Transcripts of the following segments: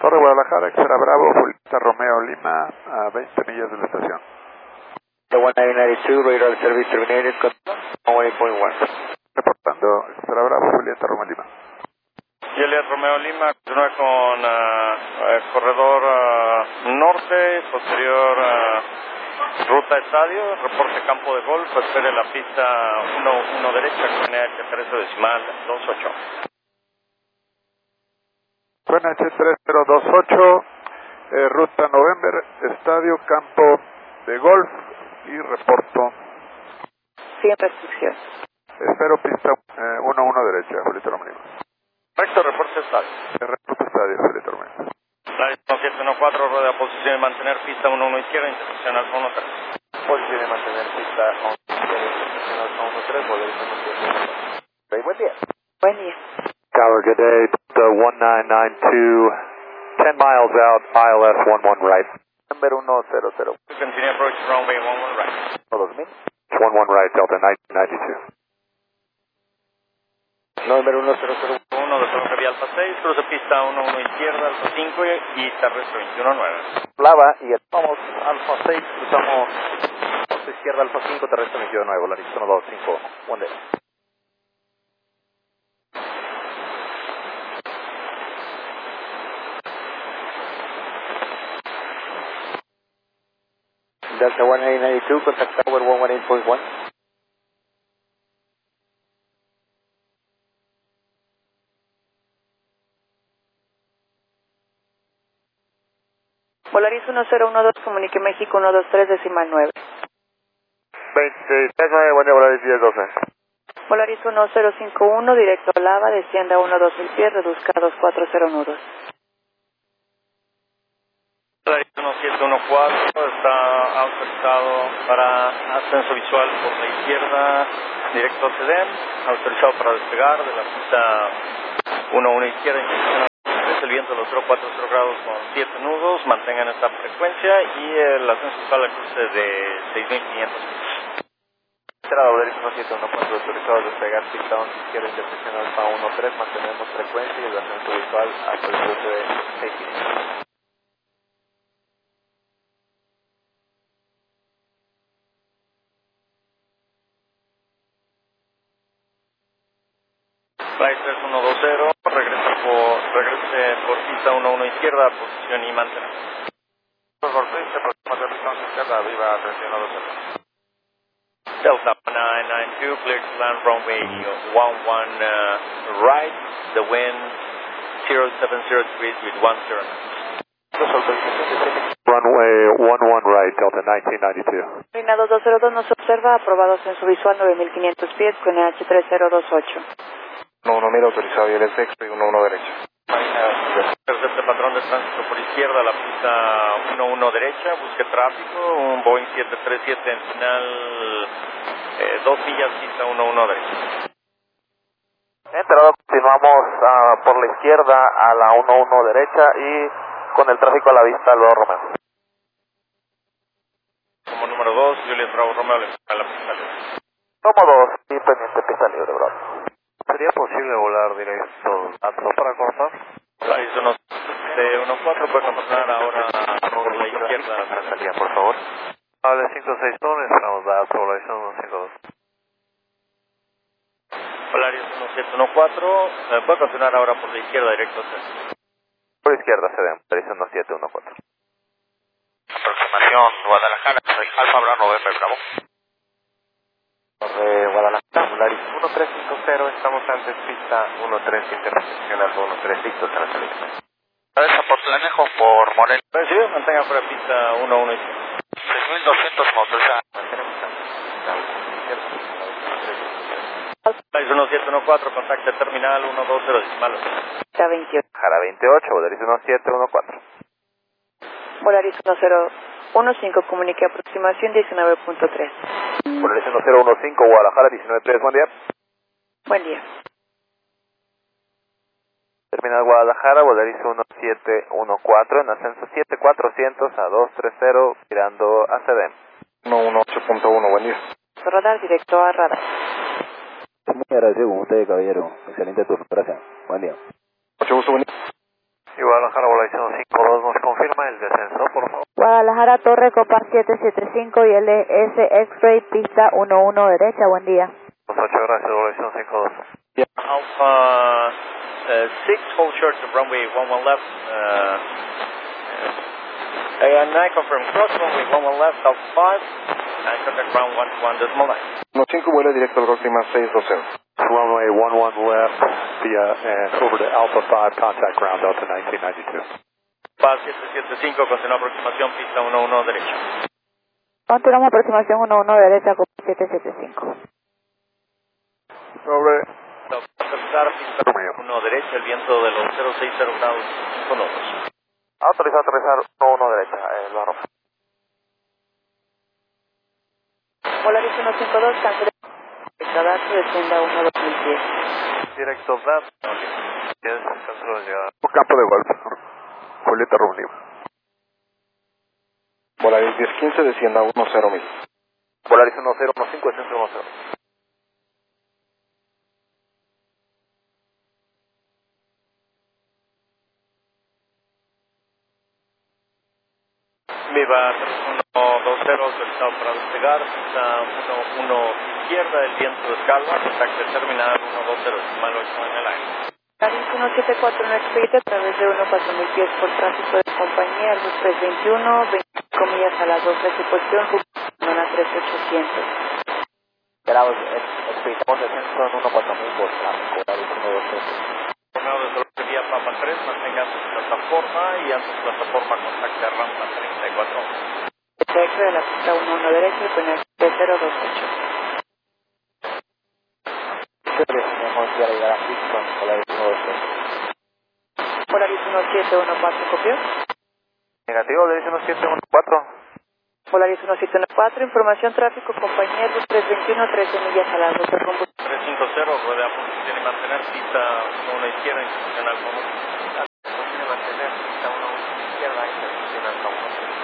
Torre Guadalajara, Extra Bravo, Julieta Romeo Lima, a 20 millas de la estación. The 1992, radar service terminated, 18.1. Reportando Extra Bravo, Julieta Romeo Lima. Juliet Romeo Lima, continúa con corredor norte, posterior ruta estadio, reporte campo de golf, espere la pista 1 derecha con NH 13.28. Con NH 3028, ruta November, estadio, campo de golf y reporto. Sin restricción. Espero pista 1 derecha, Julieta Romeo Lima. Correcto, reporte estadio. Reporte estadio, Julieta Romeo Lima. La 714, rueda de posición y mantener pista 1 izquierda, intersección alfa 13. Posición de mantener pista 1 izquierda, intersección alfa 13, volver a buen día. Buen día. Tower, good day. 1992, 10 miles out, ILS 11 right. Number 100. Continue approach runway 11 right. 2000. 11 right, Delta 1992. Número 100. 1 de Torre Vía Alfa 6, cruce pista 1 izquierda, Alfa 5 y terrestre 21.9. Lava y vamos Alfa 6, cruzamos izquierda Alfa 5, terrestre 21.9, Volaris 125, one day. Delta 1892, contact tower 118.1. Volaris 1012, comunique México 123.9. 26.9, buen día, Volaris 1012. Volaris 1051, directo a Lava, descienda 12 pies, reduzca a 240 nudos. Volaris 1714 está autorizado para ascenso visual por la izquierda, directo a CEDEM, autorizado para despegar de la pista 1 izquierda, el viento los 040 grados con 7 nudos, mantengan esta frecuencia y el ascenso visual al cruce de 6.500 pies. Entrada Volaris 1714, autorizado a despegar pista 1 izquierda, intersección alfa 13, mantenemos frecuencia y el ascenso visual hasta el cruce de 6.500. Flight 3120, regrese por pista 11 izquierda, posición y mantener. Por pista, próxima aterrización izquierda, viva 3120. Delta 992, clear to land runway 11 right, the wind 070 degrees with 10 knots. Runway 11 right, Delta 1992. Línea 2202 nos observa, aprobado ascenso visual 9.500 pies con NH 3028. 1 mira autorizado y el sexto y 1 derecha. Tercer patrón de tránsito por izquierda, la pista 11 derecha, busque tráfico, un Boeing 737 en final 2 millas, pista 11 derecha. Entrada, continuamos por la izquierda a la 11 derecha y con el tráfico a la vista al Bravo Romeo. Como número 2, Juliet Bravo Romeo, a la pista libre. Como 2 y pendiente pista libre, Bravo. ¿Sería posible volar directo tanto para cortar? La ISO 14 puede continuar ahora por la izquierda. La salida, por favor. Vale, 561, estamos de Volaris 152. Volaris 1714, puede continuar ahora por la izquierda, directo a centro. Por izquierda se ven, Volaris 1714. Aproximación Guadalajara, soy Alfa Bravo November Bravo. Guadalajara, Volaris 1350, estamos antes pista 13, intersección alfa 13, listo, tras la salida. Cabeza por Planejo, por Morel. Recibido, mantenga fuera pista 11 izquierda. 6200 motorizada. Mantenemos Volaris 1714, contacte terminal 120 decimal. Está 28. Jara 28, Volaris 1714. Volaris 1015, comunique aproximación 19.3. Volaris 1015, Guadalajara 193, buen día. Buen día. Terminal Guadalajara, Volaris 1714, en ascenso 7400 a 230, girando a CDM. 118.1, buen día. Radar directo a radar. Muy agradecido con usted, caballero. Excelente turno. Gracias. Buen día. Mucho gusto, buen día. Y Guadalajara, Volaris Guadalajara, Torre Copa 775 y LS X-Ray, pista 11 derecha, buen día. 8, gracias, evolución 52. Alpha 6, hold short of runway 11 left. I confirm, cross runway 11 left, Alpha 5, and contact ground 121.9. 15 vuela directo al Rocky más 620. Runway 11 left via and over to Alpha 5, contact ground Delta 1992. PAS 775, continúa aproximación, pista 11 derecha. Continuamos aproximación 11 derecha, Copa 775. Sobre. Aterrizar, pista 1 derecha, el viento de los 060 grados 5 nudos. Autorizado a aterrizar 1 derecha, la roja. Polaris 152, cancel. Radar, descienda 1 2010. Directo DAP. Cancelo de llegada. Campo de golf. Julieta Rumlima. Polaris 1015, descienda 10.000. Polaris 1015, desciende 10. Viva 120, autorizado para despegar, pista 11 izquierda, el viento de calma, contacto terminal 120, decimal 8 en el aire. Polaris 174 no expedite a través de 14000 pies por tráfico de compañía, Airbus 321, 25 millas a las 12 de su posición, Nona 3800. Esperamos, expeditamos descenso en 14000 por tráfico, Polaris 120. Tornado desde la vía Papa 3, mantenga su plataforma y ante su plataforma contacte rampa 34. X de la pista 11 derecha y poner 028. Tenemos que llegar a Houston, Polaris 120. Polaris 1714, ¿copió? Negativo, Polaris 1714. Polaris 1714, información tráfico, compañía Airbus 321, 13 millas a las 12 combustible. 350, rueda a posición y mantener, pista 1 izquierda, institucional como Posición y mantener, pista 1 izquierda, institucional como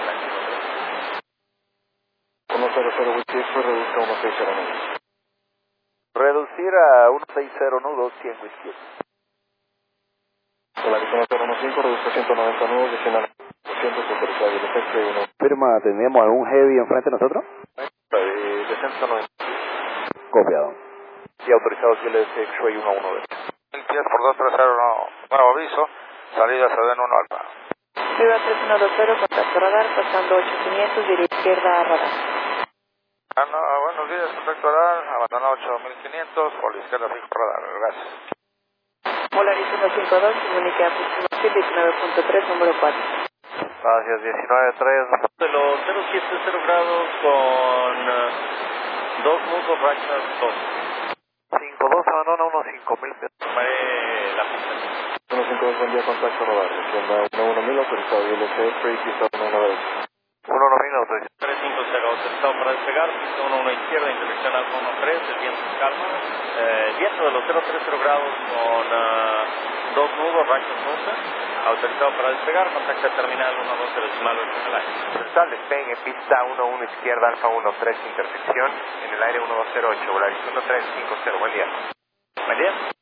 100 Whisky, reduzca 160 Reducir a 160 nudos, 100 Whisky. Polaris 1015, reduzca 190 nudos, descienda 200 autorizado y el efecto de 1. Firma, ¿tendríamos algún heavy enfrente de nosotros? Descenso 90. Copiado. Y autorizado que el X-Ray 110. 10 por 230, nuevo aviso, salida SEDEN 1 Alfa. Viva 3120, contacto radar, pasando 8500, de izquierda a radar. Buenos días, contacto radar, abandona 8500, por la izquierda fijo radar, gracias. Polaris 152, comunica aproximación 19.3, número 4. Gracias, 19.3. de los 070 grados con 2 nudos, rachas 2. 52, abandona 5000. Tomaré la pista. 152, buen día, contacto radar, descienda 1000, autorizado y el X-Ray, pista 110. 11000, autorizado. 350, autorizado para despegar, pista 11 izquierda, intersección Alfa 13, el viento se calma. Viento de los 030 grados con 2 nudos, rachas 12. Autorizado para despegar, contacta terminal 120 decimal 8 en el aire. Total despegue, pista 11 izquierda, Alfa 13, intersección, en el aire 1208, Polaris 1350, buen día. Buen día.